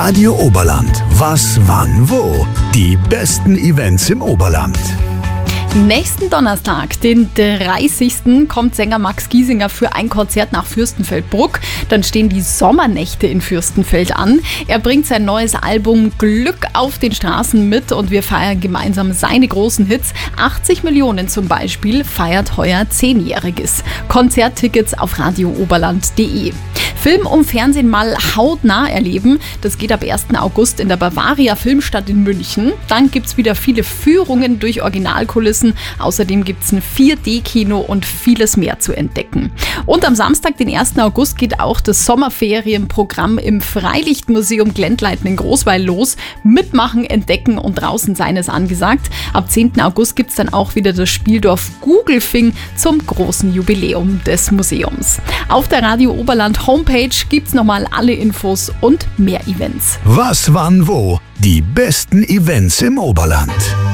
Radio Oberland. Was, wann, wo? Die besten Events im Oberland. Nächsten Donnerstag, den 30. kommt Sänger Max Giesinger für ein Konzert nach Fürstenfeldbruck. Dann stehen die Sommernächte in Fürstenfeld an. Er bringt sein neues Album Glück auf den Straßen mit und wir feiern gemeinsam seine großen Hits. 80 Millionen zum Beispiel feiert heuer 10-Jähriges. Konzerttickets auf radiooberland.de. Film und Fernsehen mal hautnah erleben. Das geht ab 1. August in der Bavaria Filmstadt in München. Dann gibt es wieder viele Führungen durch Originalkulissen. Außerdem gibt es ein 4D-Kino und vieles mehr zu entdecken. Und am Samstag, den 1. August, geht auch das Sommerferienprogramm im Freilichtmuseum Glendleiten in Großweil los. Mitmachen, entdecken und draußen sein ist angesagt. Ab 10. August gibt es dann auch wieder das Spieldorf Gugelfing zum großen Jubiläum des Museums. Auf der Radio Oberland Homepage gibt's nochmal alle Infos und mehr Events. Was, wann, wo? Die besten Events im Oberland.